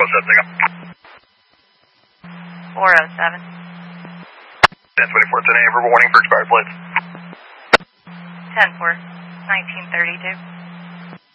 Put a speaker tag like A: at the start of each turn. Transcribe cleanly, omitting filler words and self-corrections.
A: 407.
B: 1024 today, verbal warning for expired plates.
A: 10-4, 1932.